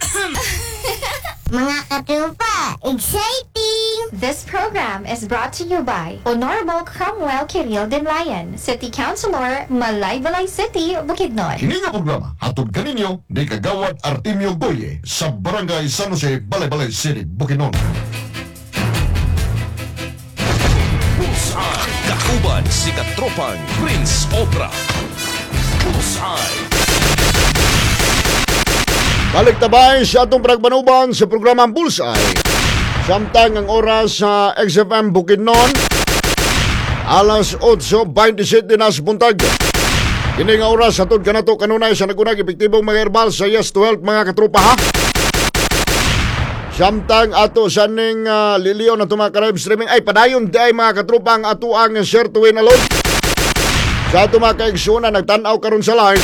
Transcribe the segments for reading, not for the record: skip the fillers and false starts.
Mga katupa, exciting! This program is brought to you by Honorable Cromwell Kiril Denlayan, City Councilor, Malaybalay City, Bukidnon. Kini nga programa hatod kaninyo ni Kagawad Artemio Goye sa Barangay San Jose, Balaybalay City, Bukidnon. Bullseye, kauban si katropang Prince Obra. Bullseye. Balik tabay sa atong pragbanuban sa programang Bullseye. Samtang ang oras sa XFM Bukidnon, alas 8:27 na sa buntag. Kini nga oras hatod kanato kanunay sa nagunag epektibong mga herbal sa Yes to Health mga katrupa ha. Samtang ato sa ning liliyo na tumakalive streaming ay padayon di ay mga katrupa ang ato ang share to win alone. Sa ato mga kaigsunan nagtanaw karon sa live.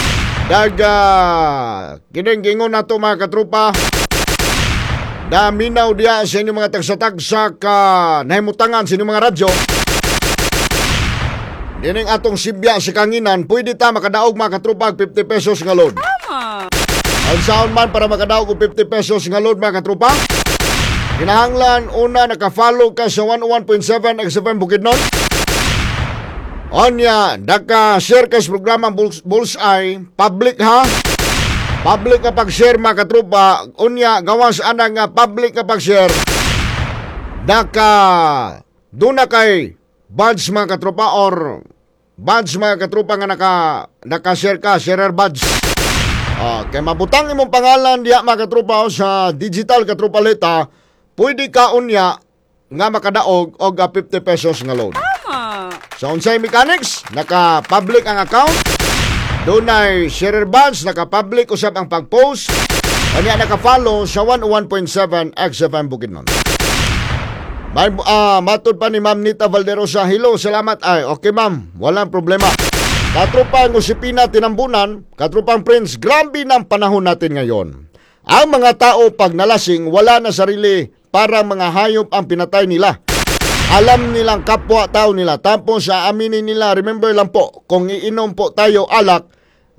Kining gingon na to mga katrupa. Daminaw diya sa inyong mga tagsa-tagsa ka nahimutangan sa inyong mga radyo. Dining atong sibya sa kanginan, pwede ta makadaog mga katrupa 50 pesos nga load. Ang sound man para makadaog 50 pesos nga load mga katrupa. Kinahanglan una naka-follow ka sa 101.7 XFM Bukidnon. Onya, naka-share ka sa programang Bullseye, public ha? Public ka pag-share mga katrupa. Onya, gawas anang public ka pag-share. Doon na kay badge mga katrupa or badge mga katrupa nga naka-share ka, sharer badge. Kay mabutang imong pangalan diya mga katrupa sa digital katrupa leta, pwede ka unya nga makadaog og 50 pesos nga load. Sa Unsay Mechanics, naka-public ang account. Doon ay sharer badge, naka-public usap ang pag-post. O niya naka-follow sa 101.7 XFM Bukidnon. May matod pa ni Ma'am Nita Valderosa. Hello, salamat. Ay, okay ma'am, walang problema. Katrupang Usipina Tinambunan, Katrupang Prince, grabe ng panahon natin ngayon. Ang mga tao pag nalasing, wala na sarili, para mga hayop ang pinatay nila. Alam nilang kapwa-tao nila. Tapos sa aminin nila, remember lang po, kung iinom po tayo alak,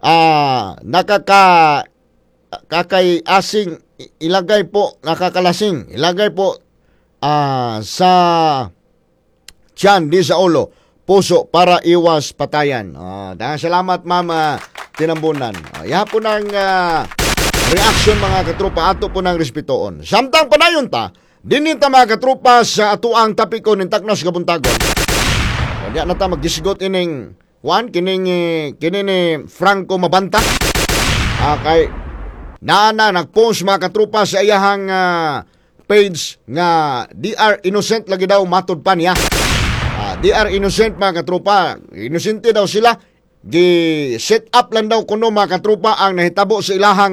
nakakasing, ilagay po, nakakalasing, ilagay po sa tiyan, di sa ulo, puso, para iwas patayan. Dahil salamat ma'am Tinambunan. Ihapon ang reaction mga katrupa, ato po ng respetoon. Samtang panayon ta, dinita mga katrupa sa atuang tapiko ng Taknas Kabuntagon. O diya na ta magdisigot ining kining Franco Mabanta. Kay nagpost mga katrupa sa iyahang page nga DR Innocent lagi daw matod pa niya. DR Innocent mga katrupa, inosente daw sila. Gi-set up lang daw kuno mga katrupa ang nahitabo sa ilahang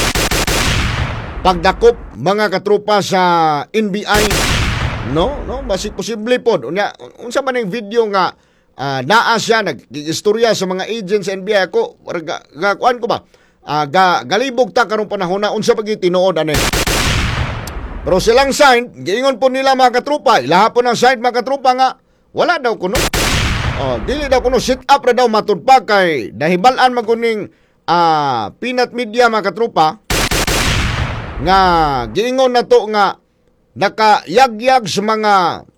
pagdakop mga katrupa sa NBI. No, basi posible pod. Unsa man ang video nga naa siya nag-istorya sa mga agents sa NBI ko, kuan ko ba? Galibog ta karong panahon na unsa pag tinuod ani. Pero silang sign, giingon po nila mga katrupa, ilahapon ang sign mga katrupa nga wala daw kuno. Dili daw kuno, sit up ra daw matud pa kay nahibalan maguning Peanut Media mga katrupa nga giingon na to nga nakayagyag sa mga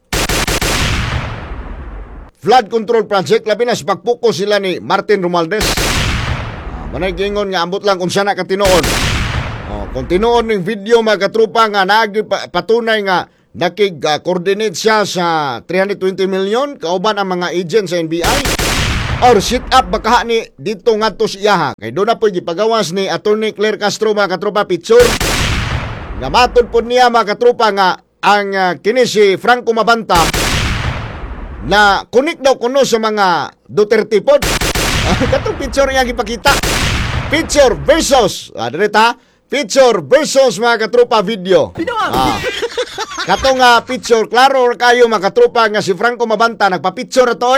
flood control project, labi na sa pagpuko sila ni Martin Romualdez. Manay giingon nga ambot lang kung sana ka tinuod. Kung tinuod ng video mga katrupa nga patunay nga nakig-coordinate siya sa 320 million kauban ang mga agents sa NBI or sit up baka ni dito ngadto siya kay doon na po gipagawas ni Attorney Claire Castro mga katrupa picture nga matod po niya mga katrupa nga ang kini si Franco Mabanta na kunik daw kuno sa mga Duterte pod. Katong picture niya gipakita, picture versus picture versus mga katrupa video. Katong picture, klaro kayo mga katrupa nga si Franco Mabanta nagpa-picture ato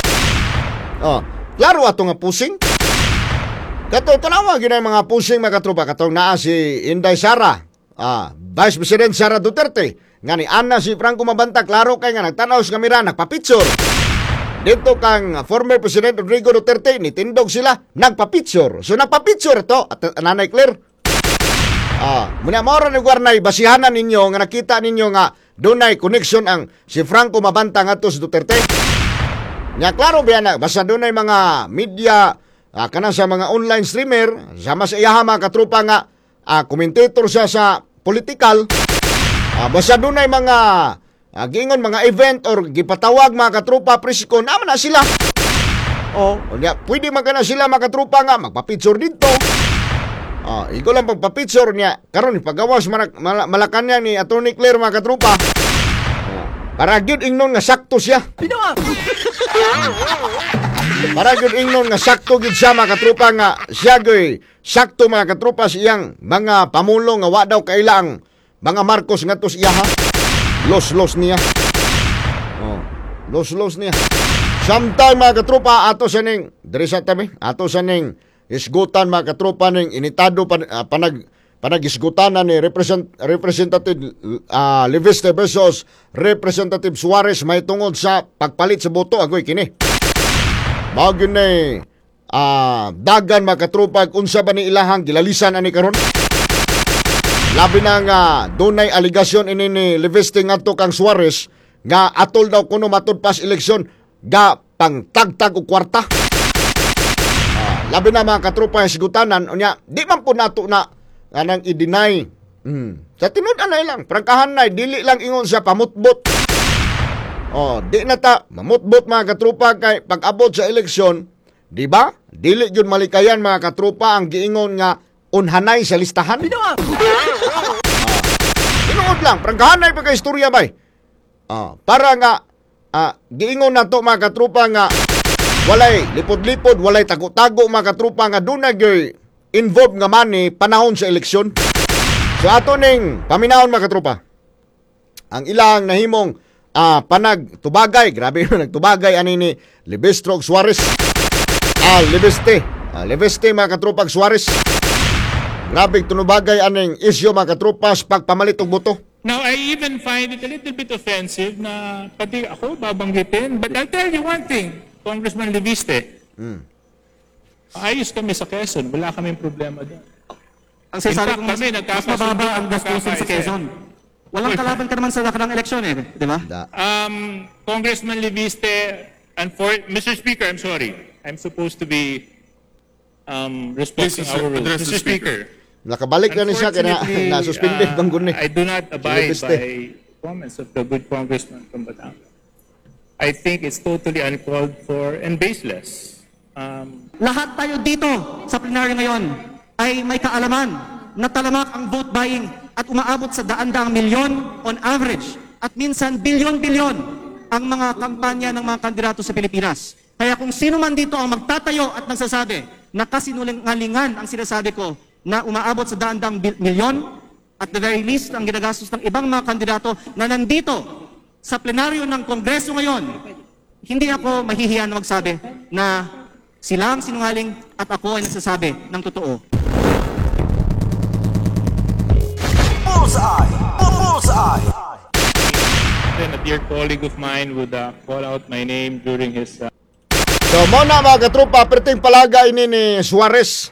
klaro ato nga pusing. Katong tanawa ginay mga pusing mga katrupa. Katong naa si Inday Sara, Vice President Sara Duterte. Nga ni Ana si Franco Mabanta, klaro kay nga nagtanaw sa kamera, nagpa-picture. Dito kang former President Rodrigo Duterte, nitindog sila, nagpa-picture. So nagpa-picture ito, at Nanay Claire. Muna maura ni Guarnay, basihanan ninyo nga nakita ninyo nga dunay connection ang si Franco Mabanta ngadto sa Duterte. Nya klaro biya na basta dunay mga media kana sa mga online streamer sama sa iyaha mga katropa nga commentator siya sa political. Basta dunay mga giingon mga event or gipatawag mga katropa presko naman na sila. Nya pwede magana sila mga katropa nga magpa-picture dito. Ikaw lang pagpa-picture niya. Karon ipagawas Malacañang ni Atty. Claire mga katropa. Para gyud ingnon nga sakto siya. Para gyud ingnon nga sakto gid siya mga katropa nga siya gyud sakto mga katropa siyang mga pamulo nga wa daw kailang mga Marcos ngadto siya ha. Los niya. Los niya. Sometime mga katropa ato sa ning diri sa tabi, ato sa ning isgutan mga katropa ning initado panagisgutanan ni Representative Leviste versus Representative Suarez may tungod sa pagpalit sa boto agoy kini. Mao gyud ni dagan mga katropa unsa ba ni ilahang gilalisan ani karon. Labi na nga dunay aligasyon ini ni Leviste ngadto kang Suarez nga atol daw kuno matud pas eleksyon ga pangtagtag og kwarta. Labi na mga katropa yung sigutanan, unya, di man po nato na anang i-deny. Sa tinud-anay lang, prangkahan na, dili lang ingon sa pamutbot. Di na ta, mamutbot mga katropa kay pag-abot sa eleksyon, di ba? Dili yun malikayan mga katropa ang giingon nga unhanay sa listahan. Tinuod lang, prangkahan na pagka-istorya bay. Para nga, giingon na to mga katropa nga, walay lipod-lipod, walay tago-tago mga katropa nga dunay gyud involved nga money panahon sa eleksyon. So ato ning paminahon mga katropa. Ang ilang nahimong panagtubagay, grabe nagtubagay ani ni Leviste Suarez. Leviste mga katropa Suarez. Grabe tunubagay aning isyu mga katropa sa pagpamalit og boto. Now, I even find it a little bit offensive na pati ako babanggitin. But I'll tell you one thing, Congressman Leviste. Ayos kami sa Quezon. Wala kaming problema doon. Ang sasabi ko kami, mas mababa ang gastusin sa Quezon. Walang kalaban ka naman sa nakarang eleksyon di ba? Congressman Leviste, Mr. Speaker, I'm sorry. I'm supposed to be respecting our rules. Mr. Speaker. Nakabalik na ni siya kaya nasuspended bang guni. I do not abide by comments of the good congressman from Batangas. I think it's totally uncalled for and baseless. Lahat tayo dito sa plenaryo ngayon ay may kaalaman na talamak ang vote buying at umaabot sa daan-daang milyon on average at minsan bilyon-bilyon ang mga kampanya ng mga kandidato sa Pilipinas. Kaya kung sino man dito ang magtatayo at magsasabi na kasinungalingan ang sinasabi ko na umaabot sa daan-daang milyon, at the very least ang ginagastos ng ibang mga kandidato na nandito sa plenaryo ng Kongreso ngayon, hindi ako mahihiya na magsabi na sila ang sinungaling at ako ay nagsasabi ng totoo. Bullseye! Then a dear colleague of mine would call out my name during his... So, muna mga katropa, perting palaga ini ni Suarez.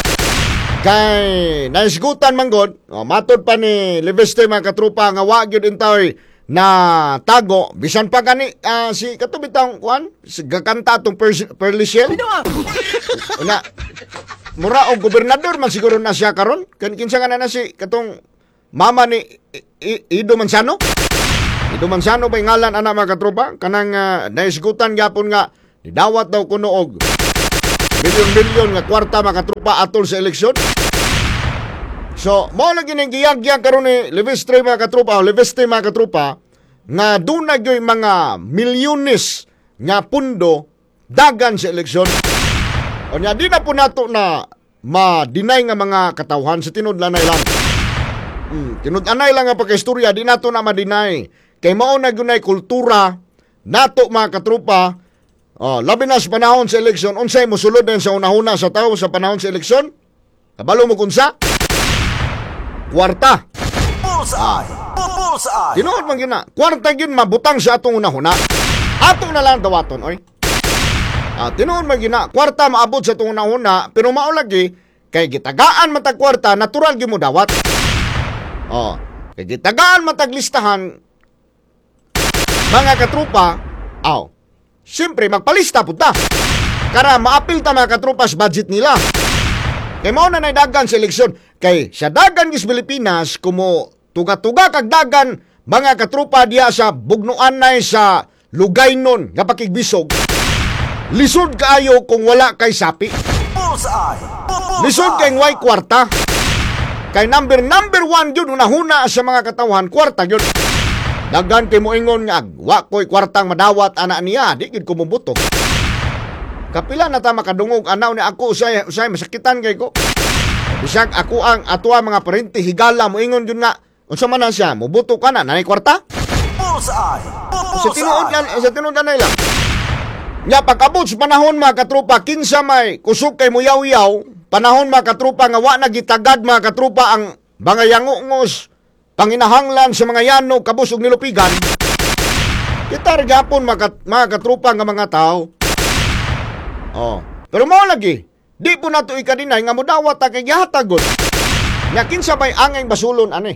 Kay naisgutan man god, matod pa ni Leviste mga katropa nga wa gyud intaw na tago bisan pa gani si katubitang kuan si gakanta tong Perliciel. Una mura og gobernador man siguro na siya karon. Kinsa nga na si katong mama ni Ido Manzano. Ido Manzano ba ngalan ana mga katropa kanang naisgutan gyapon nga nidawat daw kuno og bilyon-bilyon nga kwarta mga katropa atol sa eleksyon. So, mo na ginigiyag-giyag karon ni Leviste mga katropa nga dunay gyud mga milyones nga pundo dagan sa eleksyon. O nya di na po nato na ma-deny nga mga katawhan sa tinud-anay lang. Tinud-anay lang nga pagkaistorya di nato na ma-deny. Kay mao na gunay kultura nato mga katropa. Labi na sa panahon sa eleksyon, unsay mosulod din sa unahuna sa tao sa panahon sa eleksyon? Kabalo mo kunsa? Kwarta. Bullseye! Tinuod man gina. Kwarta gyud mabutang sa atong unahuna. Ato na lang dawaton, oy. Tinuod man gina. Kwarta maabot sa atong unahuna, pero mao lagi kay gitagaan matag kwarta, natural gyud mo dawat. Oh, kay gitagaan mataglistahan mga katrupa, siyempre magpalista po ta. Kara maapil ta mga katrupa sa budget nila. Kay mao na dagan sa eleksyon. Kay sa dagan gis Pilipinas, kumo tuga-tuga kag dagan mga katrupa diya sa bugnuan na sa Lugaynon nga pakigbisog. Lisod kaayo kung wala kay sapi. Lisod kay way kwarta. Kay number 1 yun, unahuna sa mga katawhan, kwarta yun. Dagan kay moingon nga, wa ko'y kwartang madawat anak niya, di gid ko mubutok. Kapila na ta makadungog anaw ni ako, usay masakitan kay ko. Bisag ako ang atua mga parente, higala moingon yun nga, unsa man na siya, mubutok ka na, nanay kwarta? Sa tinuod na lang. Nya pag-abot sa panahon mga katrupa, kinsa may kusog kay muyaw-yaw, panahon mga katrupa nga wa nagitagad mga katrupa ang mga yangungos, panginahanglan sa mga yano, kabusog nilupigan. Kita rigapon mga katrupa nga mga tao. Pero mo lagi, di po nato ikadinay nga mudawat ta kay gihatagon. Nya kinsa may angay basulon ani?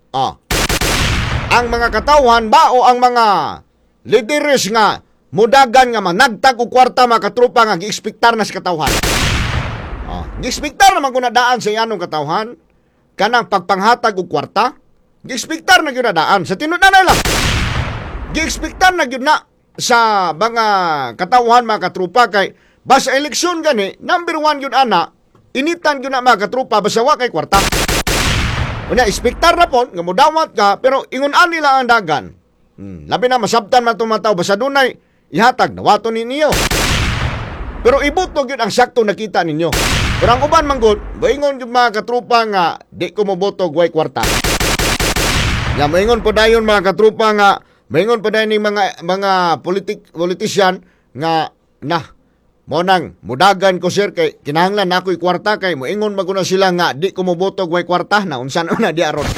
Ang mga katawhan ba o ang mga leaders nga mudagan nga managtag og kwarta mga katrupa nga giekspektar na sa katawhan. Giekspektar naman kung nadaan sa yanong katawhan kanang pagpanghatag og kwarta. Giekspektar na gyud nadaan sa tinud na lang. Giekspektar na gyud na sa mga katawhan mga katrupa kay basta eleksyon gani number 1 gyud ana initan gyud na mga katrupa basta wa kay kwarta. Unya ekspektar na pon nga modawat ka pero ingon ani lang ang dagan. Labi na masabtan man tumataw basta dunay ihatag nawato ninyo. Pero ibutog yun ang sakto nakita ninyo. Pero ang uban manggod, moingon yung mga katrupa nga di ko mobotog way kwarta. Ya moingon po dayon mga katrupa nga moingon po dayon ni mga politician nga mo nang mudagan ko sir kay kinahanglan na ako'y kwarta kay moingon maguna sila nga di ko mobotog way kwarta na unsan na di aron.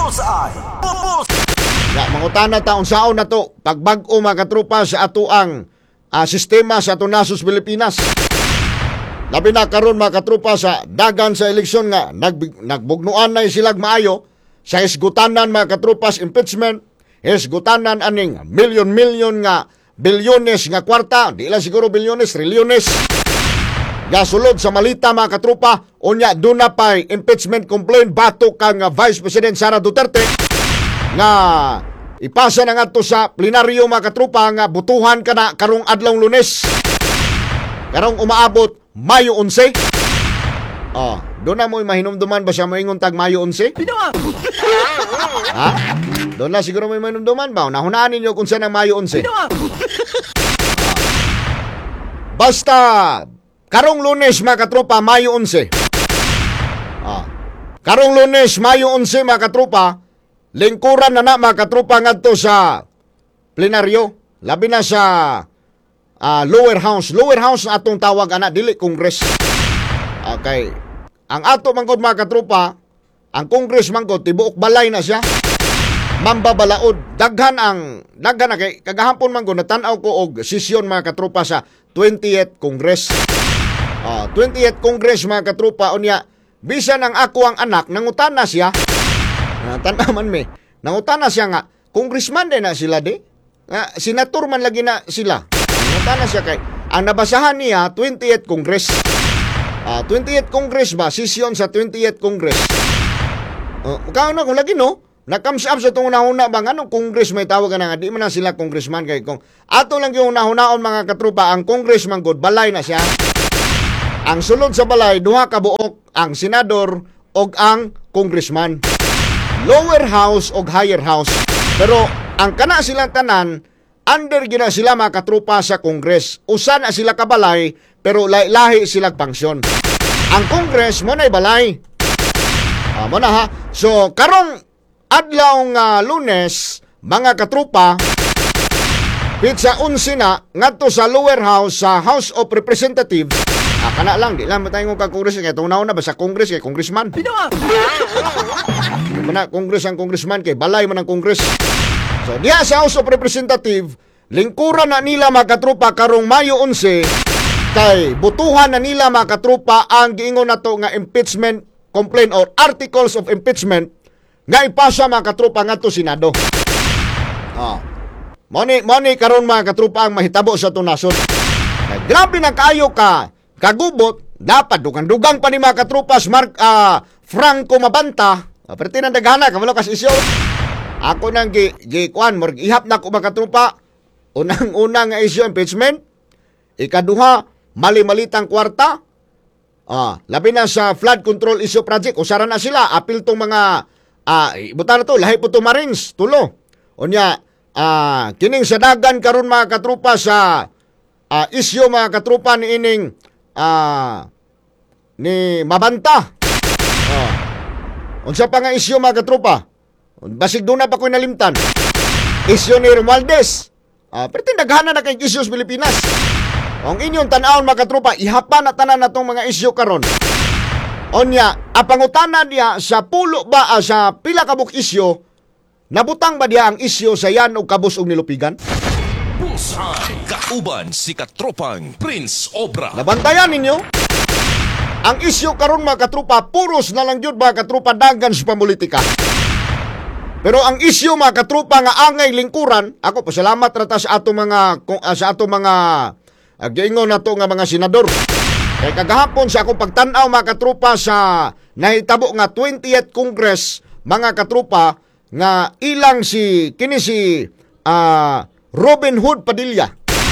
Ya mangutana ta unsaon na to pagbag-o mga katrupa sa ato ang sistema sa ato nasos Pilipinas. Labi na karon mga katrupa sa dagan sa eleksyon nga nagbugnuan na silag maayo sa isgutanan mga katrupa sa impeachment, isgutanan aning milyon nga bilyones nga kwarta, di lang siguro bilyones, trilyones. Gasulod sa malita mga katrupa, unya doon na pa impeachment complaint batok kang Vice President Sara Duterte nga ipasa na nga to sa plenaryo mga katrupa nga butuhan ka na karong adlong Lunes. Karong umaabot Mayo 11. Doon na mo mahinumduman ba siya moingon tag Mayo 11? Ha? Doon na siguro may mahinumduman ba? Nahunaan ninyo kung saan ang Mayo 11. Basta karong Lunes mga katropa Mayo 11. Karong Lunes Mayo 11 mga katropa, lingkuran na mga katropa ngadto sa plenaryo, labi na sa lower house na atong tawag ana dili Congress. Okay. Ang ato manggod mga katropa, ang Congress manggod tibuok balay na siya. Mambabalaod daghan na kay kagahapon manggod natan-aw ko og sesyon mga katropa sa 20th Congress. 20th Congress mga katropa unya bisan ang ako ang anak nangutana siya. Tanaman me. Nangutana siya nga congressman din na sila di. Senator man lagi na sila. Nangutana siya kay ang nabasahan niya 20th Congress. 20th Congress ba? Session sa 20th Congress. Kaano kung lagi no? Na-comes up sa itong unahuna ba? Anong Congress may tawag ka na nga? Di man na sila congressman kay kung ato lang yung unahunaon mga katrupa, ang congressman god, balay na siya. Ang sulod sa balay, duha ka buok, ang senador o ang congressman. Lower house o higher house. Pero ang kana silang tanan, under gina sila mga katrupa sa Congress. Usa na sila kabalay, pero lahi sila pangsyon. Ang Congress mo na balay. Mo na ha. So, karong adlaw nga Lunes, mga katrupa, pitsa 11 na, ngadto sa lower house, sa House of Representatives, kana lang, di lang matayong kag-Congress, kaya itong nauna ba sa Congress, kay Congressman? Hindi na, Congress ang Congressman, kay balay man ang Congress. So, diya sa House of Representatives, lingkuran na nila mga katrupa karong Mayo 11, kay butuhan na nila mga katrupa ang giingon na to nga impeachment complaint or articles of impeachment nga ipasa mga katropa ngadto Senado. Moni karon mga katropa ang mahitabo sa tunason. Grabe na kayo ka kagubot, dapat dugang-dugang pa ni mga katropa Franco Mabanta. Pero tinandaghana kabalo kas isyo. Ako nang gikuan morg ihap na ko mga katropa. Unang-unang nga isyo impeachment. Ikaduha, mali-malitang kwarta. Labi na sa flood control issue project. Usara na sila. Apil tong mga ibutan na to. Lahi po to Marines. Tulo. Unya, kining sa dagan karon mga katropa sa issue mga katropa ni ining ni Mabanta. Unsa pa nga issue mga katropa? Basig doon na pa ko'y nalimtan. Issue ni Romualdez. Pero tindaghana na kay issue sa Pilipinas. Ang inyong tanawon mga katropa, ihapa na tanan na itong mga issue karon. Onya, apangutana diya sa pulo ba sa pila kabuk issue, nabutang ba diya ang issue sa yan o kabus og nilupigan? Bullseye. Kauban si katropang Prince Obra. Nabantayan ninyo? Ang issue karon mga katropa, puros na lang yun mga katropa dagan sa pamulitika. Pero ang issue mga katropa nga angay lingkuran, ako pasalamat rata sa ato mga giingon na to nga mga senador. Kay kagahapon sa akong pagtan-aw mga katropa sa nahitabo nga 20th Congress mga katropa nga ilang kini si Robin Hood Padilla.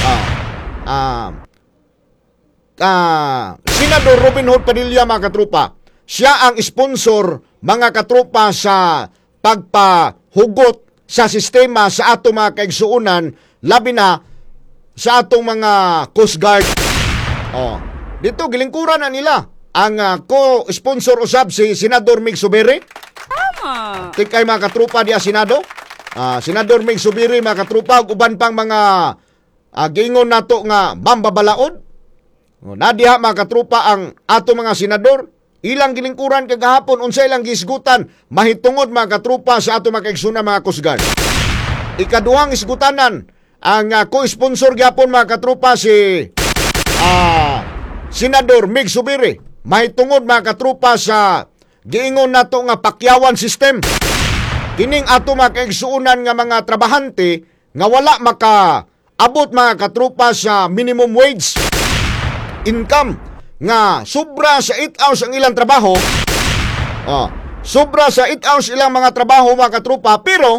Senador Robin Hood Padilla mga katropa. Siya ang sponsor mga katropa sa pagpahugot sa sistema sa ato mga kaigsuunan, labi na sa atong mga Coast Guard. Dito gilingkuran na nila ang co-sponsor usab si Senador Mig Subiri. Tama. Tikay mga katropa diya Senado. Senador Mig Subiri mga katropa ug uban pang mga giingon nato nga mambabalaod. Nadiha mga katropa ang ato mga senador. Ilang gilingkuran kagahapon unsa ilang gisgutan mahitungod mga katropa sa ato mga kaigsunan mga Coast Guard. Ikaduhang isgutanan ang co-sponsor gyapon mga katropa si Senador Mig Subiri. Mahitungod mga katropa sa giingon nato nga pakyawan system. Kining ato mga kaigsuunan nga mga trabahante nga wala makaabot mga katropa sa minimum wage income nga sobra sa 8 hours ang ilang trabaho. Sobra sa 8 hours ilang mga trabaho mga katropa, pero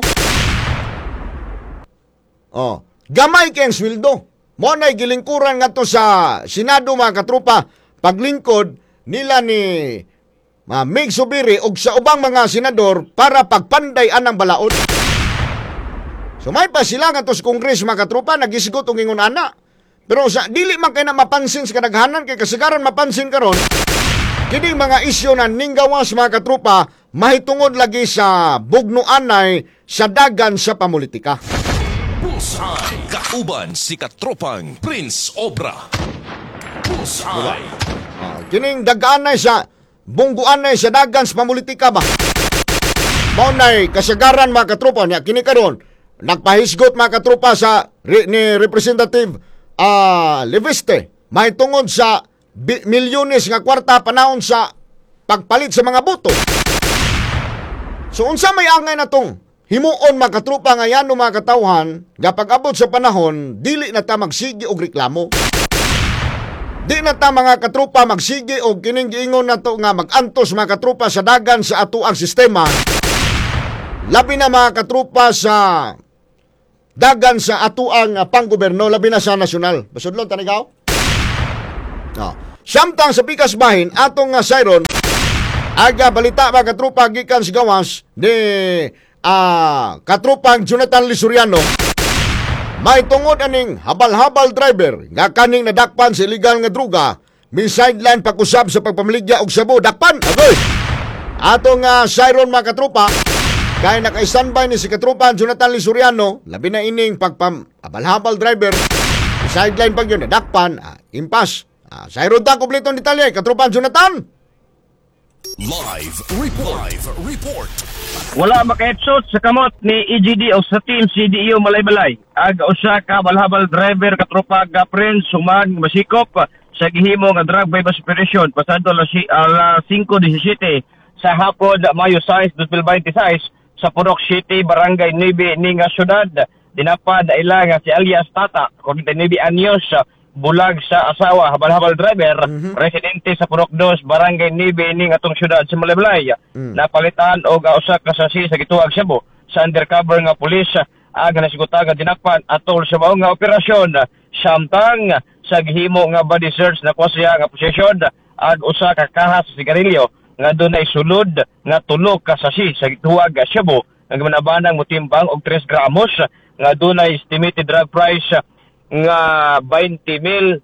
gamay kayang sweldo. Mo na'y gilingkuran nga to sa Senado mga katropa, paglingkod nila ni Mig Subiri og sa ubang mga senador para pagpanday anang balaod. So may pa sila nga to sa Kongres mga katropa, nagisgot og ingon ana. Pero sa dili man kay na mapansin sa kadaghanan kay kasagaran mapansin karon kini mga isyu na ninggawas mga katropa mahitungod lagi sa bugnoanay sa dagan sa pamulitika. Bullseye. Kauban si katropang Prince Obra. Bullseye. Kining daganay sa bungguanay sa dagan sa pamulitika ba? Mao nay kasagaran mga katropa niya kini karon nagpahisgot mga katropa sa ni Representative Leviste, may tungod sa milyones nga kwarta panahon sa pagpalit sa mga boto. So unsa may angay na tong himuon mga katropa nga yan mga katawhan nga pag-abot sa panahon dili na ta magsigi og reklamo. Di na ta mga katropa magsigi og kining giingon na to nga mag-antos mga katropa sa dagan sa atuang sistema. Labi na mga katropa sa dagan sa atuang panggoberno, labi na sa nasyonal. Basudlon tanigaw? Samtang sa pikas bahin, atong Siron, aga balita mga katropa gikan sa gawas ni katropang Jonathan Lisuriano, may tungod aning habal-habal driver nga kaning nadakpan sa illegal nga droga, may sideline pag-usab sa pagpamaligya og sabo, dakpan! Agoy! Atong Siron mga katropa, kaya naka-standby ni si katropa Jonathan Lisuriano, labi na ining pagpabal-habal driver, sideline pag yun, nadakpan, impas. Sayron ta, kompletong detalye, katropa Jonathan. Live report. Wala makaetsot sa kamot ni EGD o sa team CDEO Malaybalay. Aga usa ka balhabal driver katropa Prince sumag masikop sa gihimo nga drug by operation pasado alas 5:17 sa hapon Mayo 6, 2026 sa Purok City, Barangay 9 ning syudad. Dinapad ila nga si alias Tata, 49 anyos, bulag sa asawa, habal-habal driver, residente sa Purok 2, Barangay 9 ning atong syudad sa Malaybalay. Napalitan og usa ka saksi sa gituwag Cebu sa undercover nga pulis aga nasigutaga dinakpan atol sa mao nga operasyon samtang sa gihimo nga body search na kuha siya nga posisyon ag usa ka kahas sa sigarilyo nga dunay sulod nga tulo ka sasi sa gituwag Cebu nga manabanang motimbang og 3 gramos nga dunay estimated drug price nga 20,400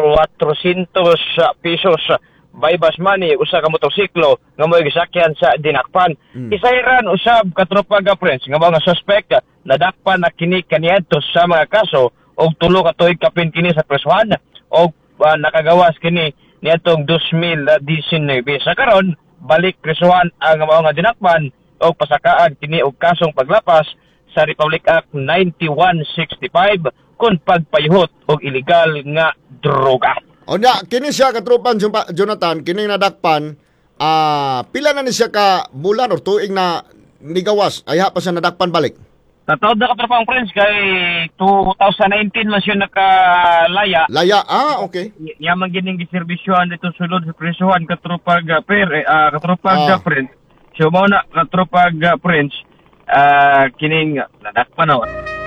pesos. Baybas money, usa ka motorsiklo nga mo'y gisakyan sa dinakpan. Isayran usab katropa ga friends nga mga suspect nadakpan na kini kaniadto sa mga kaso og tulo ka tuig kapin kini sa presuhan og nakagawas kini niadtong 2019. Sa karon balik presuhan ang mga dinakpan og pasakaan kini og kasong paglapas sa Republic Act 9165 kun pagpayhot og illegal nga droga. O nya, kini siya katropan Jonathan, kini nadakpan, pila na ni siya ka bulan o tuig na nigawas, ay pa siya nadakpan balik. Tatawad na katropang friends kay 2019 man siya nakalaya. Laya, okay. Yaman gining giservisyohan dito sulod sa presuhan katropag friends. So mao na katropag friends kining nadakpan na.